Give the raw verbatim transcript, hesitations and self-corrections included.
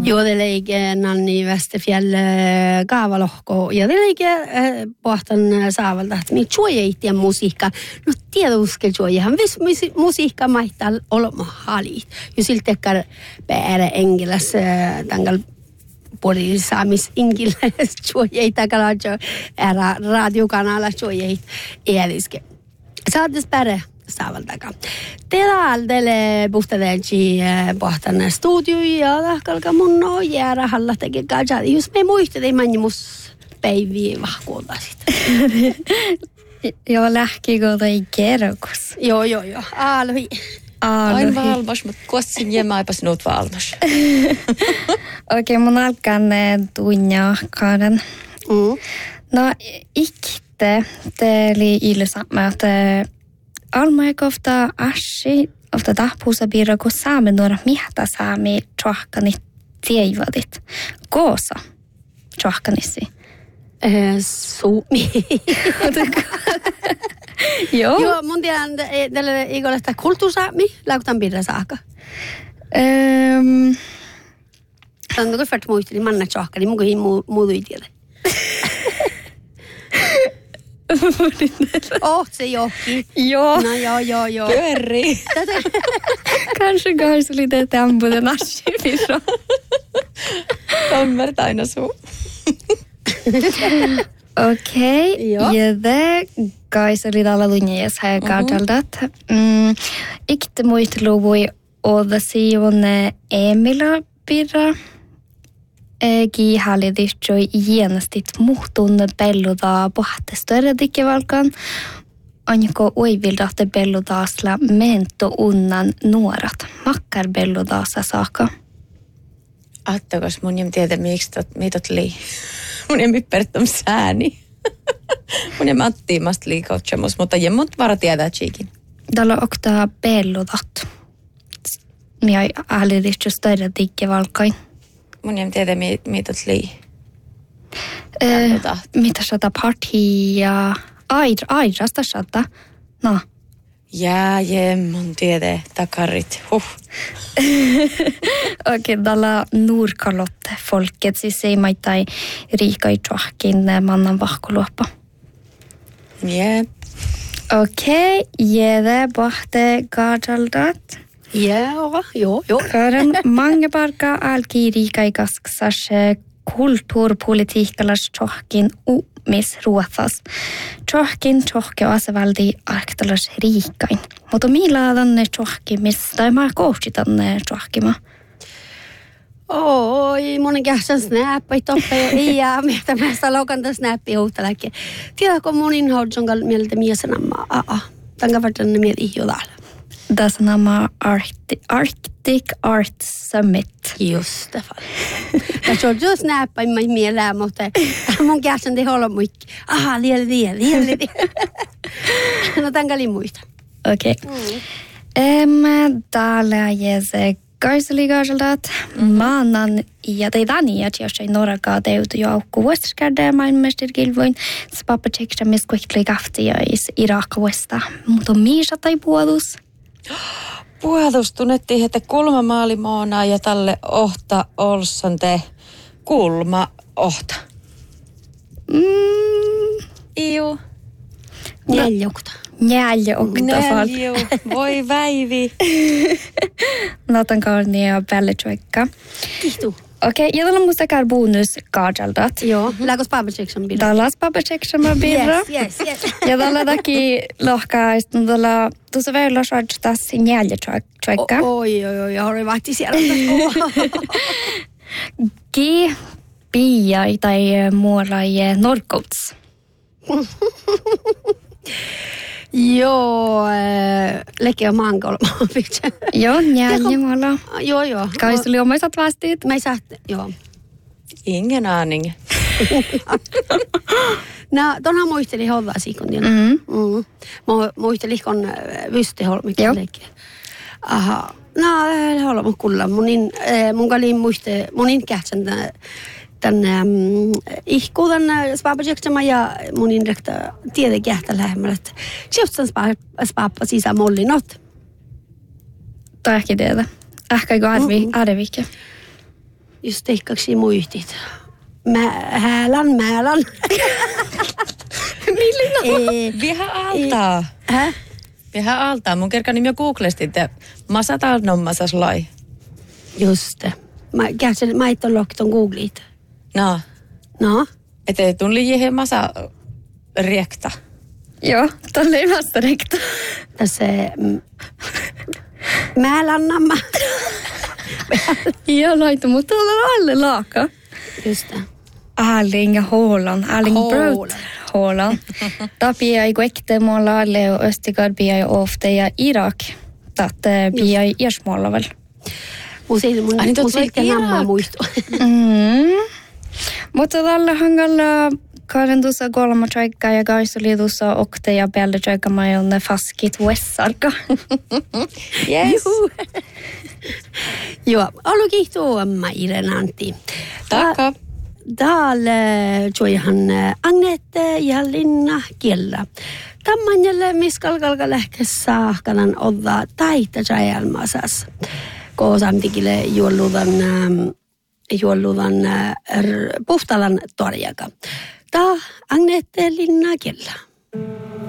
Joo, det ligger Nanni Västerfjäll kaavalohko ja det ligger pohtan saavalta, että mi chuojeitien musiikka. No tieduske chuojehan vis musiikka maittaa olma halit. Jo siltekar pääre engelas tangal poli saamis ingiläs chuojeita kalajo era radiokanala chuojeit eliske. Saades pääre saavaltakaan. Teillä puhtadelci pohtan studio ja lahkalka mun no jäädä halla tekee kaja. Jos me muistat, mä mus päiviä vahkuolta sitten. Joo, lähkikö toi kerrokus? Joo, joo, joo. Aalhi. Ain valmas, mutta kuossin ja mä eipäs nuut valmas. Okei, mun alkan tunnia kaaren. Mm. No, ikte, te oli ilsamme, että Alma ofta ashi ofta tahpuusa piirra, kun saamme nuora mihta saami tjohkanit tievadit. Koosa tjohkanissi. Suumi. Joo. Joo, mun tiedän, tälle ei ole sitä kulttuursaami, laukutan piirra saaka. Um. Sanotaan, kun färt muisteli, manna tjohkani, mun kuin muudu ei tiedä. Oh, se johki. Joo. No joo, joo, joo. Pyörii. Kanske kanske lite tämpuuden asjifissa. Tommert aina suu. Okei. Joo. Ja det kanske lite alla lunjes här kartaldat. Mm, ikte muisteluvui odasi onne Emila pirra. Egi hallidistjoi ienastit muhtunne belluda pohte större dikkevalkan. Onko uivildatte belludaasla mento unnan nuorat. Makkar belludaasa saaka. Attakas mun jem tiedä, miksi tot, mitot lii. Mun jem yppertom sääni. Mun jem attiimast liikautsemus, mutta jem mut vara tiedää tsiikin. Tällä okta belludat. Mia hallidistjoi större dikkevalkain. Mun jem tiedä, mitot lii. Äh, mitä sata partia? Aidra, aidrasta sata. No. Jää, jem, mun tiedä, takarit. Huh. Okei, okay, tällä Nordkalotte folket, siis ei maitai riika i tjohkin mannan vahkoluoppa. Jep. Okei, okay, jede pohte kaartaldat. Joo, joo, joo. Karen mange parka alki riika i kasksas kulttuurpolitiikkalas tjohkin umis ruothas. Tjohkin tjohke asevaldi arktalas riikain. Mutta millä tänne tjohkimista mä koutsi tänne tjohkima? Oi, monen käsän snappi toppe ei jää mieltä mästä lokanta snappi huuhtalakin. Tiedätkö monin hoidongal mieltä miesenamma? Aa, tämän varten mieltä ihjodalla. Tässä nämä Arctic, Arctic Art Summit. Just det fall. Jag tror du snappar mig mer där mot det. Mun käsän det håller mycket. Aha, liel liel liel liel. No tämän kalin muista. Okei. Em täällä jese kaisaligajaldat maanan ja teidani ja tiedä norrakaa teutu jo aukku vuosiskärdä maailmanmestarikilvoin. Spappa tseksta mis kuiktli kaftia is Iraka vuosta. Mutta miisa tai puolus? Puhallus tunnettiin, että kulma maalimaana ja tälle ohta olson te kulma ohta. Mm. Iu. Neljokta. Neljokta. Nelju. Voi väivi. Notan kaarnia päälletyökkä. Kihtu. Okei, okay, ja tällä musta käy bonus kaarjaldat. Joo, lägos paperseksen birra. Tällä paperseksen birra. Yes, yes, yes. Ja tällä taki lohkaista, tällä tuossa vielä saadaan neljätyökkä. Oi, oi, oi, har du varit i siellä? Gi, pia tai muolai norrkots. Joo, leke on maankolma. Joo, neljä muola. Joo, joo. Kaisuli omaiset vastit? Mä saat, joo. Ingen aning. No, tonhan muisteli hovaa siikundina. Mm. Mm. Mä muisteli kon vystyholmikin leikkiä. Aha. No, haluan mun kuulla. Munin, mun kalin muiste, munin kähtsän tänne um, ihku tänne spaapajeksema ja munin rekta tiede kähtä lähemmällä. Sieltä spaapa sisään mollinot. Tai ehkä tiedä. Ehkä ei arvi, arvikin. just teikkaksi muistit. Mä häälän, määlän. Millinen? Viha altaa. Hä? Viha altaa. Mun kerkan nimi on Googlesti, että masataan nommasas lai. Just det. Mä käsin maitolokton googlit. No. No? Että tuli jihin masa riekta. Joo, tolleen vasta rekta. Tässä mm, määlannamma. Joo, laitu, mutta tuolla on alle laaka. Just det. Aaling ja Håland, Aaling bröt Håland. Ta pia i kuekte måla alle och Östigard pia i ofte ja Irak. Tat pia i ersmåla väl. Musiikki mun musiikki namma muistu. Mm. Mutta tällä hangalla Karen tuossa kolma tjoikka ja kaisuli tuossa okte ja päälle tjoikka majonne faskit vuessarka. Yes. Joo, ollut kiihtua Maire Antti. Tackar. Täällä tjoihan Agnete ja Linna Kiellä. Tammanjalle miskalkalka lähke saahkanan odda taita tjaialmasas. Koosamtikille juolludan, juolludan puhtalan torjaka. Ta Agnete Linna Kiellä.